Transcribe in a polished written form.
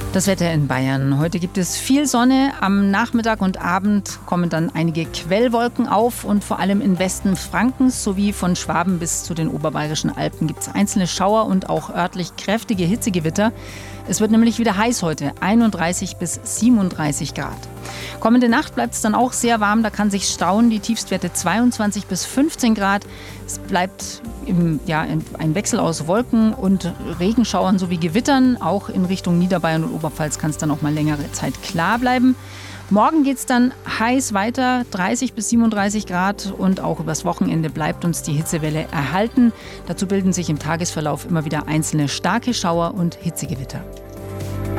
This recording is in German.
Das Wetter in Bayern. Heute gibt es viel Sonne. Am Nachmittag und Abend kommen dann einige Quellwolken auf und vor allem im Westen Frankens sowie von Schwaben bis zu den oberbayerischen Alpen gibt es einzelne Schauer und auch örtlich kräftige Hitzegewitter. Es wird nämlich wieder heiß heute, 31 bis 37 Grad. Kommende Nacht bleibt es dann auch sehr warm, da kann sich stauen, die Tiefstwerte 22 bis 15 Grad. Es bleibt ein Wechsel aus Wolken und Regenschauern sowie Gewittern. Auch in Richtung Niederbayern und Oberpfalz kann es dann auch mal längere Zeit klar bleiben. Morgen geht es dann heiß weiter, 30 bis 37 Grad und auch übers Wochenende bleibt uns die Hitzewelle erhalten. Dazu bilden sich im Tagesverlauf immer wieder einzelne starke Schauer und Hitzegewitter.